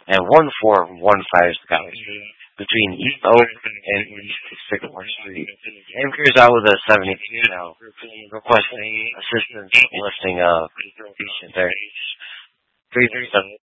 and 1415 Scott between East Oak and East Sycamore Street. Came clears out with a 72 now, requesting assistance lifting a patient there. 337